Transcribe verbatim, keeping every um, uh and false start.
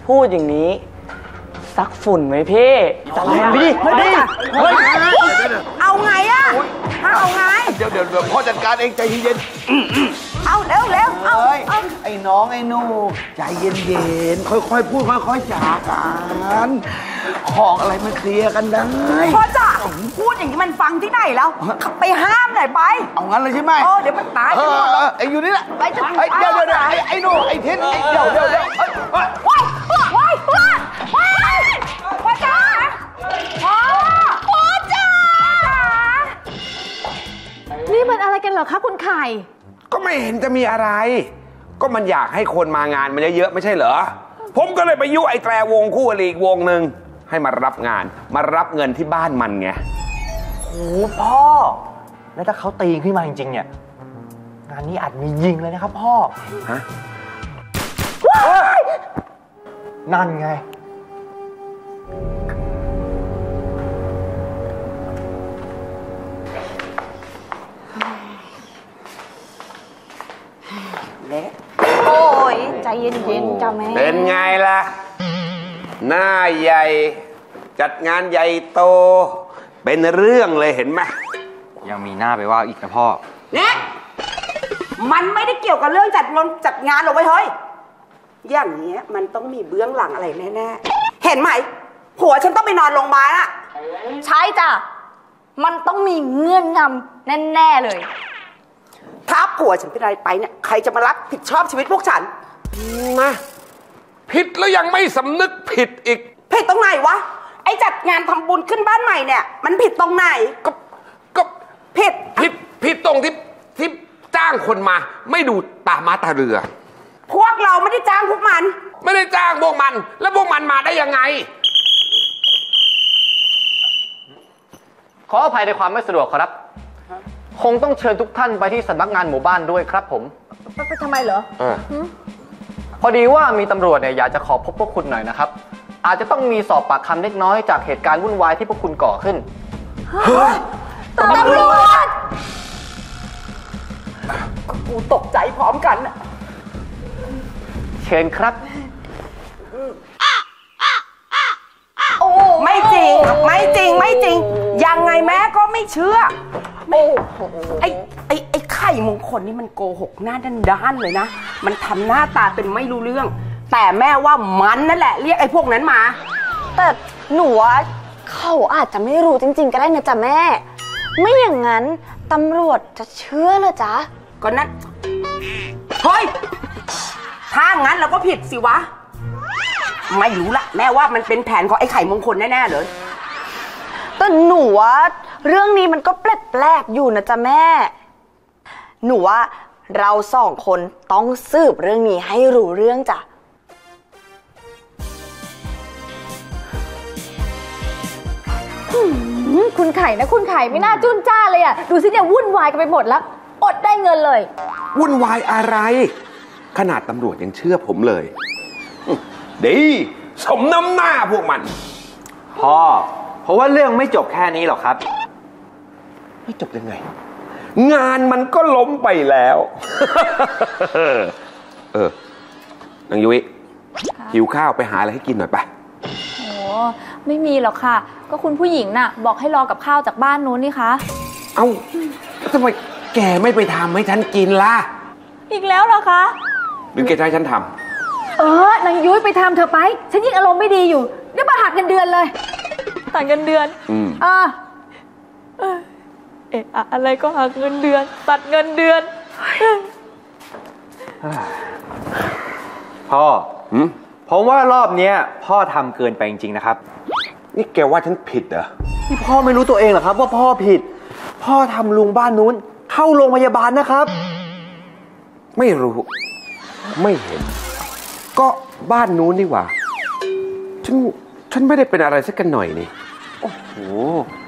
พูดอย่างนี้ซักฝุ่นไหมพี่จับมันไปดิเฮ้ยเฮ้ยเอาไงอะเอาไงเดี๋ยวเดี๋ยวพ่อจัดการเองใจเย็นเอาเร็วเร็วเอาไอ้น้องไอ้หนูใจเย็นเย็นค่อยๆพูดค่อยๆจากันของอะไรมันเคลียร์กันได้พ่อจ๋าพูดอย่างนี้มันฟังที่ไหนแล้วไปห้ามหน่อยไปเอางั้นเลยใช่ไหมเออเดี๋ยวมันตายเออไอ้อยู่นี่แหละไปจะไอ้เดี๋ยวเดี๋ยวไอ้หนูไอ้ทิศเดี๋ยวเดี๋ยวเดี๋ยวว้ายว้ายว้ายว้ายพ่อจ๋าพ่อพ่อจ๋านี่มันอะไรกันเหรอคะคุณไข่ก็ไม่เห็นจะมีอะไรก็มันอยากให้คนมางานมันเยอะๆไม่ใช่เหรอผมก็เลยไปยุไอ้แตรวงคู่อริอีกวงหนึ่งให้มารับงานมารับเงินที่บ้านมันไงโอ้พ่อแล้วถ้าเขาตีขึ้นมาจริงๆเนี่ยงานนี้อาจมียิงเลยนะครับพ่อฮะนั่นไงโอ้ยใจเย็นๆจ้าแม่เป็นไงล่ะหน้าใหญ่จัดงานใหญ่โตเป็นเรื่องเลยเห็นไหมยังมีหน้าไปว่าอีกนะพ่อเนี่ยมันไม่ได้เกี่ยวกับเรื่องจัดงานจัดงานหรอกเว้ยเฮ้ยอย่างเนี้ยมันต้องมีเบื้องหลังอะไรแน่ๆเห็นไหมผัวฉันต้องไปนอนโรงพยาบาลอะใช่จ้ะมันต้องมีเงื่อนงำแน่ๆเลยถ้าผัวฉันเป็นอะไรไปเนี่ยใครจะมารับผิดชอบชีวิตพวกฉันนะผิดแล้วยังไม่สำนึกผิดอีกผิดตรงไหนวะไอ้จัดงานทำบุญขึ้นบ้านใหม่เนี่ยมันผิดตรงไหนก็ก็ผิดผิดผิดตรงที่ที่จ้างคนมาไม่ดูตามาตาเรือพวกเราไม่ได้จ้างพวกมันไม่ได้จ้างพวกมันแล้วพวกมันมาได้ยังไงขออภัยในความไม่สะดวกครับคงต้องเชิญทุกท่านไปที่สำนักงานหมู่บ้านด้วยครับผมไปทำไมเหรอพอดีว่ามีตำรวจเนี่ยอยากจะขอพบพวกคุณหน่อยนะครับอาจจะต้องมีสอบปากคำเล็กน้อยจากเหตุการณ์วุ่นวายที่พวกคุณก่อขึ้นเฮ้ยตำรวจกูตกใจพร้อมกันเชิญครับไม่จริงไม่จริงไม่จริงยังไงแม่ก็ไม่เชื่อโอ้ไอ้ไอ้ไอ้ไข่มงคลนี่มันโกหกหน้าด้านๆเลยนะมันทำหน้าตาเป็นไม่รู้เรื่องแต่แม่ว่ามันนั่นแหละเรียกไอ้พวกนั้นมาแต่หนูว่าเขาอาจจะไม่รู้จริงๆก็ได้นะจ๊ะแม่ไม่อย่างนั้นตำรวจจะเชื่อเหรอจ๊ะก็นั่นเฮ้ยถ้างั้นเราก็ผิดสิวะไม่รู้ละแม่ว่ามันเป็นแผนของไอ้ไข่มงคลแน่ๆเลยแต่หนูว่าเรื่องนี้มันก็แปลกๆอยู่นะจ๊ะแม่หนูว่าเราสองคนต้องสืบเรื่องนี้ให้รู้เรื่องจ้ะคุณไข่นะคุณไข่ไม่น่าจุ้นจ้าเลยอ่ะดูสิเนี่ยวุ่นวายกันไปหมดแล้วอดได้เงินเลยวุ่นวายอะไรขนาดตำรวจยังเชื่อผมเลยดีสมน้ำหน้าพวกมันพ่อเพราะว่าเรื่องไม่จบแค่นี้หรอกครับไม่จบยังไงงานมันก็ล้มไปแล้วเออนางยุ้ยหิวข้าวไปหาอะไรให้กินหน่อยไปโอ้ไม่มีหรอกค่ะก็คุณผู้หญิงน่ะบอกให้รอกับข้าวจากบ้านนู้นนี่คะเอ้าทำไมแกไม่ไปทำให้ฉันกินล่ะอีกแล้วเหรอคะหรือแกจะให้ฉันทำเออนางยุ้ยไปทำเธอไปฉันยิ่งอารมณ์ไม่ดีอยู่เดี๋ยวมาหักเงินเดือนเลยตัดเงินเดือนอืมอ่าเออเอ๊ะอะไรก็หักเงินเดือนตัดเงินเดือนพ่อผมว่ารอบนี้พ่อทำเกินไปจริงๆนะครับนี่แกว่าฉันผิดเหรอนี่พ่อไม่รู้ตัวเองเหรอครับว่าพ่อผิดพ่อทำลุงบ้านนู้นเข้าโรงพยาบาลนะครับไม่รู้ไม่เห็นก็บ้านนู้นนี่หว่าฉันฉันไม่ได้เป็นอะไรสักกันหน่อยนี่โอ้โห